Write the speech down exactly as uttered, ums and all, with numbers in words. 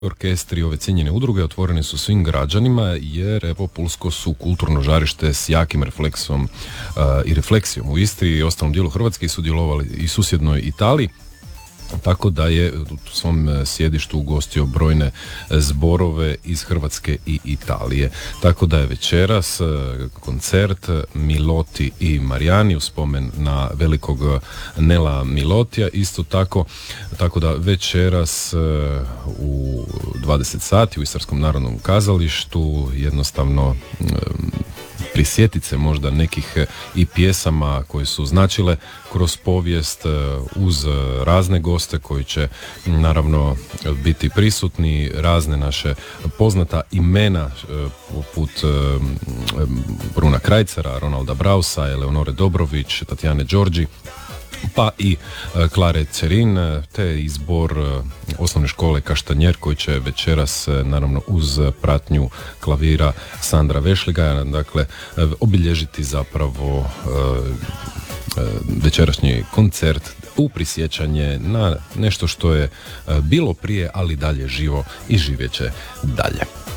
Orkestri ove cijenjene udruge otvoreni su svim građanima jer evo Pulsko su kulturno žarište s jakim refleksom uh, i refleksijom u Istri i ostalom dijelu Hrvatske i sudjelovali i susjednoj Italiji. Tako da je u svom sjedištu ugostio brojne zborove iz Hrvatske i Italije. Tako da je večeras koncert Miloti i Marijani u spomen na velikog Nela Milotija. Isto tako, tako da večeras u dvadeset sati u Istarskom narodnom kazalištu jednostavno prisjetit se možda nekih i pjesama koje su značile kroz povijest uz razne goste koji će naravno biti prisutni, razne naše poznata imena poput Bruna Krajcera, Ronalda Brausa, Eleonore Dobrović, Tatjane Đorđi, pa i Klare Cerin, te izbor osnovne škole Kaštanjer koji će večeras naravno uz pratnju klavira Sandra Vešligaja, dakle obilježiti zapravo večerašnji koncert u prisjećanje na nešto što je bilo prije, ali dalje živo i živjet će dalje.